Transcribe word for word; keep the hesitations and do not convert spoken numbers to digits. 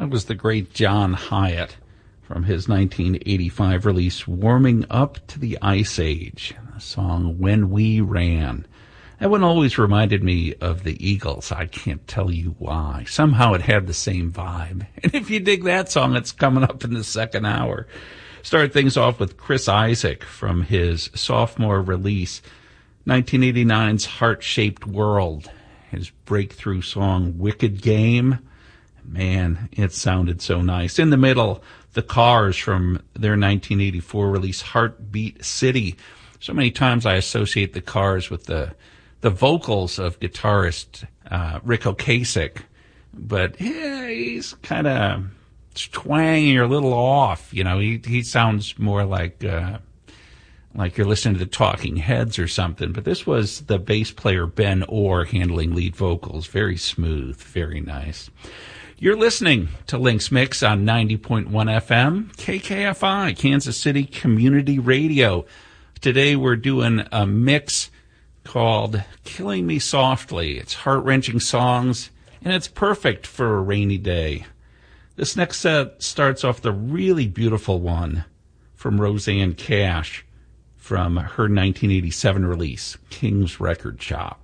That was the great John Hyatt from his nineteen eighty-five release, Warming Up to the Ice Age, the song When We Ran. That one always reminded me of the Eagles. I can't tell you why. Somehow it had the same vibe. And if you dig that song, it's coming up in the second hour. Start things off with Chris Isaak from his sophomore release, nineteen eighty-nine's Heart-Shaped World, his breakthrough song Wicked Game. Man, it sounded so nice. In the middle, The Cars from their nineteen eighty-four release, Heartbeat City. So many times I associate The Cars with the the vocals of guitarist uh, Rick Ocasek, but yeah, he's kind of twangy or a little off. You know, he he sounds more like uh, like you're listening to the Talking Heads or something. But this was the bass player Ben Orr handling lead vocals. Very smooth, very nice. You're listening to Link's Mix on ninety point one F M, K K F I, Kansas City Community Radio. Today we're doing a mix called Killing Me Softly. It's heart-wrenching songs, and it's perfect for a rainy day. This next set starts off the really beautiful one from Rosanne Cash from her nineteen eighty-seven release, King's Record Shop.